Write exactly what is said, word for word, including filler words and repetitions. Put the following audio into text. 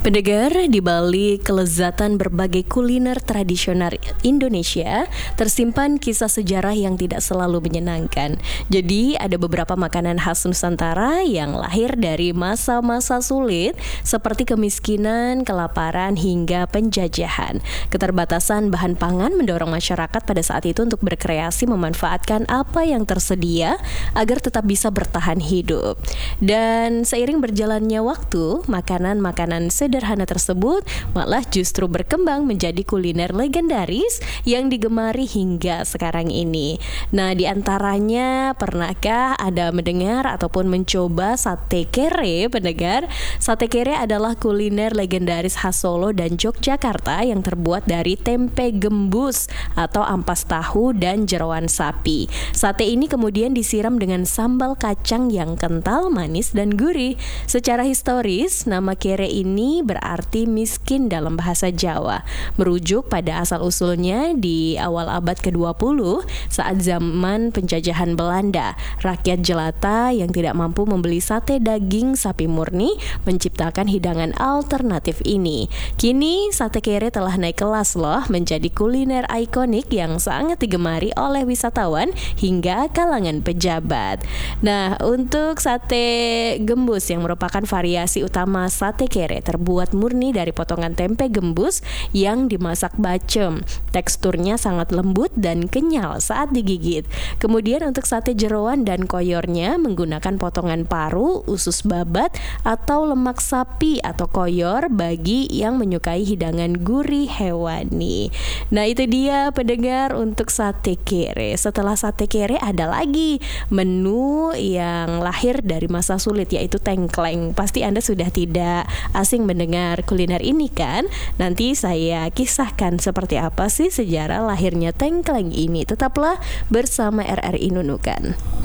Pendengar, di balik kelezatan berbagai kuliner tradisional Indonesia, tersimpan kisah sejarah yang tidak selalu menyenangkan. Jadi, ada beberapa makanan khas Nusantara yang lahir dari masa-masa sulit seperti kemiskinan, kelaparan, hingga penjajahan. Keterbatasan bahan pangan mendorong masyarakat pada saat itu untuk berkreasi memanfaatkan apa yang tersedia agar tetap bisa bertahan hidup. Dan seiring berjalannya waktu, makanan-makanan sederhana tersebut malah justru berkembang menjadi kuliner legendaris yang digemari hingga sekarang ini. Nah, di antaranya pernahkah ada mendengar ataupun mencoba sate kere, pendengar? Sate kere adalah kuliner legendaris khas Solo dan Yogyakarta yang terbuat dari tempe gembus atau ampas tahu dan jeroan sapi. Sate ini kemudian disiram dengan sambal kacang yang kental, manis, dan gurih. Secara historis, nama kere ini berarti miskin dalam bahasa Jawa, merujuk pada asal-usulnya di awal abad kedua puluh saat zaman penjajahan Belanda. Rakyat jelata yang tidak mampu membeli sate daging sapi murni menciptakan hidangan alternatif ini. Kini sate kere telah naik kelas loh menjadi kuliner ikonik yang sangat digemari oleh wisatawan hingga kalangan pejabat. Nah, untuk sate gembus yang merupakan variasi utama sate kere terbuat murni dari potongan tempe gembus yang dimasak bacem. Teksturnya sangat lembut dan kenyal saat digigit. Kemudian untuk sate jeroan dan koyornya menggunakan potongan paru, usus babat, atau lemak sapi atau koyor bagi yang menyukai hidangan gurih hewani. Nah, itu dia pendengar untuk sate kere. Setelah sate kere ada lagi menu yang lahir dari masa sulit, yaitu tengkleng. Pasti Anda sudah tidak asing mendengar kuliner ini kan? Nanti saya kisahkan seperti apa sih sejarah lahirnya tengkleng ini. Tetaplah bersama R R I Nunukan.